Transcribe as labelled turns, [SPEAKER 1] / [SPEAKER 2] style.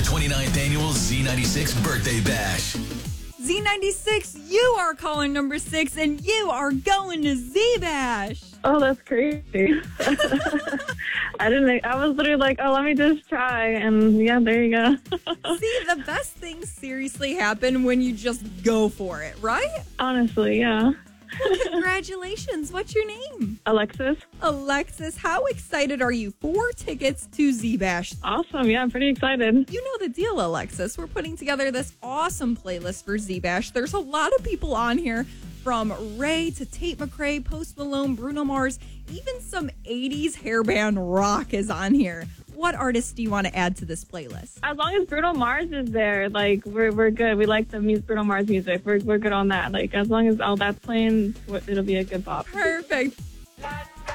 [SPEAKER 1] 29th annual Z96 Birthday Bash.
[SPEAKER 2] Z96, you are caller number 6, and you are going to Z-Bash.
[SPEAKER 3] Oh, that's crazy. I was literally like, oh, let me just try. And yeah, there you go.
[SPEAKER 2] See, the best things seriously happen when you just go for it, right?
[SPEAKER 3] Honestly, yeah.
[SPEAKER 2] Well, congratulations. What's your name?
[SPEAKER 3] Alexis.
[SPEAKER 2] Alexis, how excited are you? 4 tickets to Z-Bash.
[SPEAKER 3] Awesome. Yeah, I'm pretty excited.
[SPEAKER 2] You know the deal, Alexis. We're putting together this awesome playlist for Z-Bash. There's a lot of people on here, from Ray to Tate McRae, Post Malone, Bruno Mars, even some 80s hairband rock is on here. What artists do you want to add to this playlist?
[SPEAKER 3] As long as Bruno Mars is there, like, we're good. We like the Bruno Mars music. We're good on that. Like, as long as all that's playing, it'll be a good pop.
[SPEAKER 2] Perfect.